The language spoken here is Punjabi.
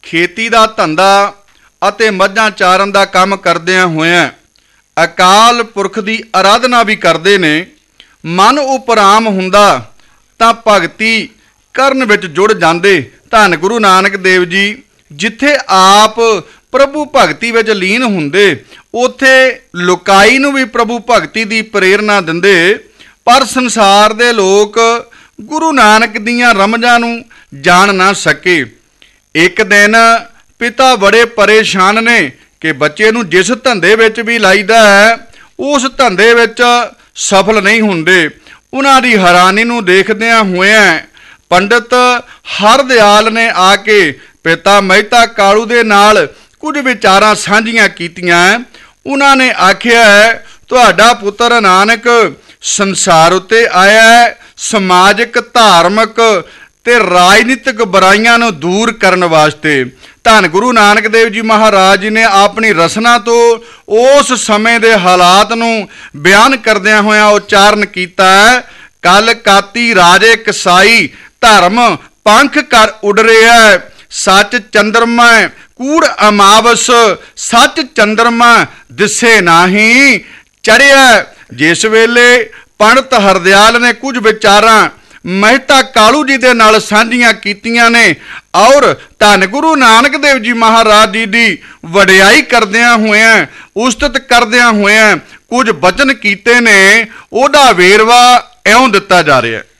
खेती ਦਾ ਧੰਦਾ ਅਤੇ ਮੱਝਾਂ ਚਾਰਨ ਦਾ ਕੰਮ ਕਰਦਿਆਂ ਹੋਇਆਂ ਅਕਾਲ ਪੁਰਖ ਦੀ ਆਰਾਧਨਾ ਵੀ ਕਰਦੇ ਨੇ। ਮਨ ਉਪਰਾਮ ਹੁੰਦਾ ਤਾਂ ਭਗਤੀ ਕਰਨ ਵਿੱਚ ਜੁੜ ਜਾਂਦੇ। ਧੰਨ ਗੁਰੂ ਨਾਨਕ ਦੇਵ ਜੀ ਜਿੱਥੇ ਆਪ ਪ੍ਰਭੂ ਭਗਤੀ ਵਿੱਚ ਲੀਨ ਹੁੰਦੇ ਉੱਥੇ ਲੁਕਾਈ ਨੂੰ ਵੀ ਪ੍ਰਭੂ ਭਗਤੀ ਦੀ ਪ੍ਰੇਰਨਾ ਦਿੰਦੇ। ਪਰ ਸੰਸਾਰ ਦੇ ਲੋਕ ਗੁਰੂ ਨਾਨਕ ਦੀਆਂ ਰਮਜ਼ਾਂ ਨੂੰ ਜਾਣ ਨਾ ਸਕੇ। ਇੱਕ ਦਿਨ ਪਿਤਾ ਬੜੇ ਪਰੇਸ਼ਾਨ ਨੇ ਕਿ ਬੱਚੇ ਨੂੰ ਜਿਸ ਧੰਦੇ ਵਿੱਚ ਵੀ ਲਾਈਦਾ ਹੈ ਉਸ ਧੰਦੇ ਵਿੱਚ ਸਫਲ ਨਹੀਂ ਹੁੰਦੇ। ਉਹਨਾਂ ਦੀ ਹੈਰਾਨੀ ਨੂੰ ਦੇਖਦਿਆਂ ਹੋਇਆਂ ਪੰਡਿਤ ਹਰਦਿਆਲ ਨੇ ਆ ਕੇ ਪਿਤਾ ਮਹਿਤਾ ਕਾਲੂ ਦੇ ਨਾਲ ਕੁਝ ਵਿਚਾਰਾਂ ਸਾਂਝੀਆਂ ਕੀਤੀਆਂ। ਉਹਨਾਂ ਨੇ ਆਖਿਆ, ਤੁਹਾਡਾ ਪੁੱਤਰ ਨਾਨਕ ਸੰਸਾਰ ਉੱਤੇ ਆਇਆ ਹੈ ਸਮਾਜਿਕ, ਧਾਰਮਿਕ ਤੇ ਰਾਜਨੀਤਿਕ ਬੁਰਾਈਆਂ ਨੂੰ ਦੂਰ ਕਰਨ ਵਾਸਤੇ। ਧੰਨ ਗੁਰੂ ਨਾਨਕ ਦੇਵ ਜੀ ਮਹਾਰਾਜ ਜੀ ਨੇ ਆਪਣੀ ਰਸਨਾ ਤੋਂ ਉਸ ਸਮੇਂ ਦੇ ਹਾਲਾਤ ਨੂੰ ਬਿਆਨ ਕਰਦਿਆਂ ਹੋਇਆਂ ਉਚਾਰਨ ਕੀਤਾ, ਕਲ ਕਾਤੀ ਰਾਜੇ ਕਸਾਈ ਧਰਮ ਪੰਖ ਕਰ ਉਡ ਰਿਹਾ, ਸੱਚ ਚੰਦਰਮਾ ਕੂੜ ਅਮਾਵਸ, ਸੱਚ ਚੰਦਰਮਾ ਦਿਸੇ ਨਾਹੀਂ ਚੜਿਆ। ਜਿਸ ਵੇਲੇ ਪੰਡਤ ਹਰਦਿਆਲ ਨੇ ਕੁਝ ਵਿਚਾਰਾਂ ਮਹਿਤਾ ਕਾਲੂ ਜੀ ਦੇ ਨਾਲ ਸਾਂਝੀਆਂ ਕੀਤੀਆਂ ਨੇ ਔਰ ਧੰਨ ਗੁਰੂ ਨਾਨਕ ਦੇਵ ਜੀ ਮਹਾਰਾਜ ਜੀ ਦੀ ਵਡਿਆਈ ਕਰਦਿਆਂ ਹੋਇਆਂ, ਉਸਤਤ ਕਰਦਿਆਂ ਹੋਇਆਂ ਕੁਝ ਬਚਨ ਕੀਤੇ ਨੇ, ਉਹਦਾ ਵੇਰਵਾ ਇਉਂ ਦਿੱਤਾ ਜਾ ਰਿਹਾ।